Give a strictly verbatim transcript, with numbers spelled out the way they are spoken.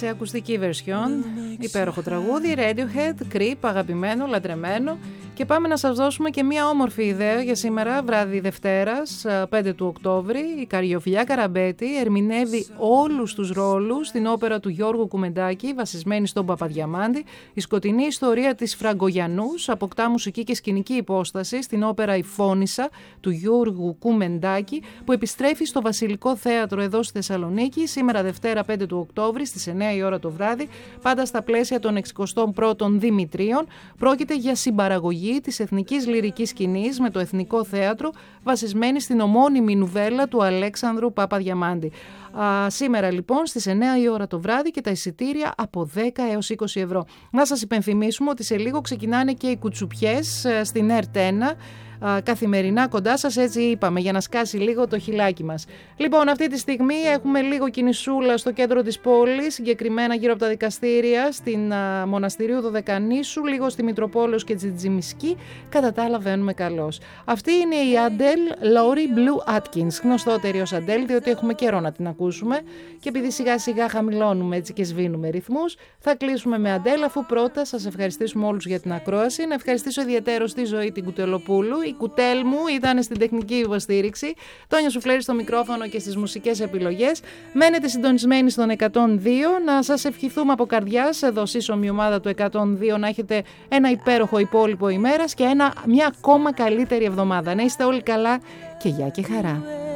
σε ακουστική version. Υπέροχο τραγούδι, Radiohead, Creep, αγαπημένο, λατρεμένο. Και πάμε να σας δώσουμε και μία όμορφη ιδέα για σήμερα, βράδυ Δευτέρας, πέντε του Οκτώβρη. Η Καριοφιλιά Καραμπέτη ερμηνεύει όλους τους ρόλους στην όπερα του Γιώργου Κουμεντάκη, βασισμένη στον Παπαδιαμάντη. Η σκοτεινή ιστορία της Φραγκογιανούς αποκτά μουσική και σκηνική υπόσταση στην όπερα «Η Φώνισσα» του Γιώργου Κουμεντάκη, που επιστρέφει στο Βασιλικό Θέατρο εδώ στη Θεσσαλονίκη σήμερα Δευτέρα πέντε του Οκτώβρη στις εννιά η ώρα το βράδυ, πάντα στα πλαίσια των εξηκοστών πρώτων Δημητρίων. Πρόκειται για συμπαραγωγή της εθνικής λυρικής σκηνής με το Εθνικό Θέατρο, βασισμένη στην ομώνυμη νουβέλα του Αλέξανδρου Παπαδιαμάντη. Α, σήμερα λοιπόν στις εννιά η ώρα το βράδυ και τα εισιτήρια από δέκα έως είκοσι ευρώ. Να σας υπενθυμίσουμε ότι σε λίγο ξεκινάνε και οι κουτσουπιές στην ΕΡΤ ένα. Καθημερινά κοντά σας, έτσι είπαμε, για να σκάσει λίγο το χιλάκι μας. Λοιπόν, αυτή τη στιγμή έχουμε λίγο κινησούλα στο κέντρο της πόλης, συγκεκριμένα γύρω από τα δικαστήρια, στην α, Μοναστηρίου Δωδεκανήσου, λίγο στη Μητροπόλεως και Τζιτζιμισκή. Κατά τα άλλα βαίνουμε καλώς. Αυτή είναι η Adele Laurie Blue Atkins, γνωστότερη ως Adele, διότι έχουμε καιρό να την ακούσουμε. Και επειδή σιγά σιγά χαμηλώνουμε έτσι και σβήνουμε ρυθμούς, θα κλείσουμε με Adele, αφού πρώτα σας ευχαριστήσουμε όλους για την ακρόαση. Να ευχαριστήσω ιδιαίτερος τη Ζωή την Κουτελοπούλου. Η Κουτέλ μου ήταν στην τεχνική υποστήριξη, Τόνια Σουφλέρη στο μικρόφωνο και στις μουσικές επιλογές. Μένετε συντονισμένοι στον εκατόν δύο. Να σας ευχηθούμε από καρδιάς εδώ σύσσωμη ομάδα του εκατόν δύο να έχετε ένα υπέροχο υπόλοιπο ημέρας και ένα, μια ακόμα καλύτερη εβδομάδα. Να είστε όλοι καλά και γεια και χαρά.